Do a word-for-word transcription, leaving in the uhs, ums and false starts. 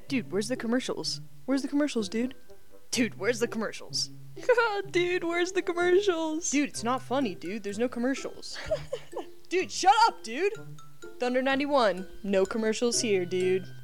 Dude, where's the commercials? Where's the commercials, dude? Dude, where's the commercials? Dude, where's the commercials? Dude, it's not funny, dude. There's no commercials. Dude, shut up, dude! Thunder ninety-one. No commercials here, dude.